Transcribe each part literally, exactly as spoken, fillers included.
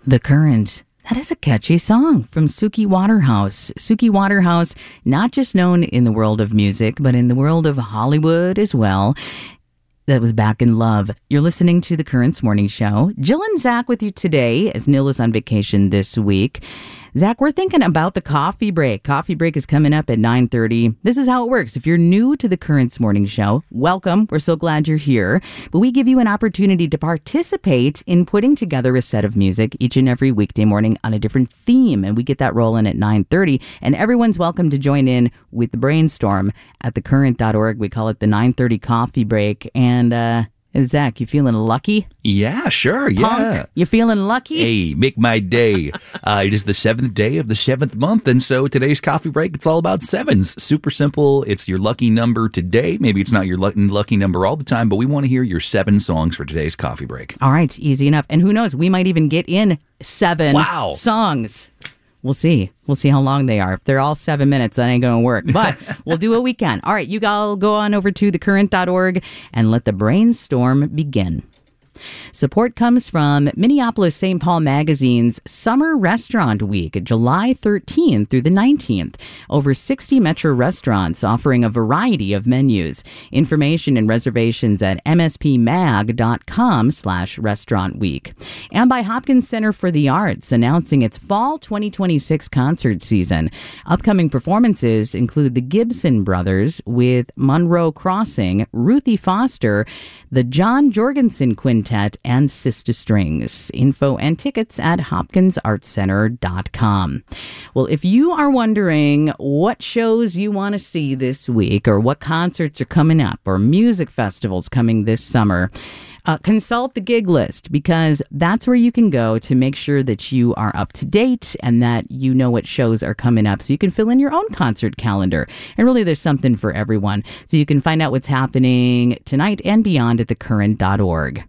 The Current. That is a catchy song from Suki Waterhouse. Suki Waterhouse, not just known in the world of music, but in the world of Hollywood as well. That was Back in Love. You're listening to The Currents Morning Show. Jill and Zach with you today as Neil is on vacation this week. Zach, we're thinking about the coffee break. Coffee break is coming up at nine thirty. This is how it works. If you're new to the Currents Morning Show, welcome. We're so glad you're here. But we give you an opportunity to participate in putting together a set of music each and every weekday morning on a different theme. And we get that rolling at nine thirty. And everyone's welcome to join in with the brainstorm at the current dot org. We call it the nine thirty coffee break. And, uh... Zach, you feeling lucky? Yeah, sure, yeah. Punk, you feeling lucky? Hey, make my day. uh, it is the seventh day of the seventh month, and so today's coffee break, it's all about sevens. Super simple. It's your lucky number today. Maybe it's not your lucky number all the time, but we want to hear your seven songs for today's coffee break. All right, easy enough. And who knows, we might even get in seven wow. songs. We'll see. We'll see how long they are. If they're all seven minutes, that ain't going to work. But we'll do what we can. All right, you all go on over to the current dot org and let the brainstorm begin. Support comes from Minneapolis Saint Paul Magazine's Summer Restaurant Week, July thirteenth through the nineteenth. Over sixty Metro restaurants offering a variety of menus. Information and reservations at m s p mag dot com slash restaurant week. And by Hopkins Center for the Arts, announcing its fall twenty twenty-six concert season. Upcoming performances include the Gibson Brothers with Monroe Crossing, Ruthie Foster, the John Jorgensen Quintet, and Sister Strings. Info and tickets at hopkins arts center dot com. Well, if you are wondering what shows you want to see this week, or what concerts are coming up, or music festivals coming this summer, Uh, consult the gig list, because that's where you can go to make sure that you are up to date and that you know what shows are coming up, so you can fill in your own concert calendar. And really, there's something for everyone. So you can find out what's happening tonight and beyond at the current dot org.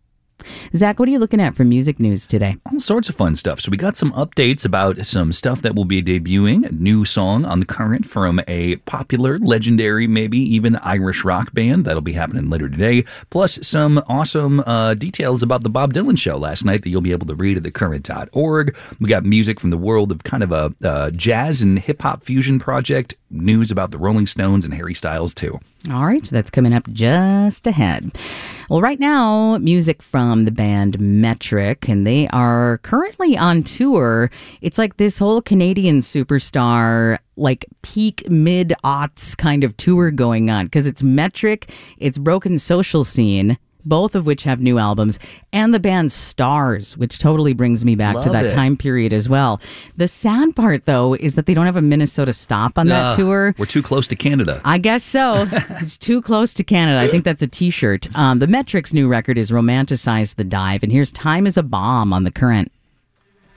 Zach, what are you looking at for music news today? All sorts of fun stuff. So we got some updates about some stuff that will be debuting. A new song on The Current from a popular, legendary, maybe even Irish rock band. That'll be happening later today. Plus some awesome uh, details about the Bob Dylan show last night that you'll be able to read at the current dot org. We got music from the world of kind of a uh, jazz and hip-hop fusion project. News about the Rolling Stones and Harry Styles, too. All right, that's coming up just ahead. Well, right now, music from the band Metric, and they are currently on tour. It's like this whole Canadian superstar, like peak mid-aughts kind of tour going on, because it's Metric, it's Broken Social Scene, both of which have new albums, and the band Stars, which totally brings me back Love to that it. time period as well. The sad part, though, is that they don't have a Minnesota stop on that uh, tour. We're too close to Canada. I guess so. It's too close to Canada. I think that's a t-shirt. Um, the Metric's new record is Romanticize the Dive, and here's Time is a Bomb on The Current.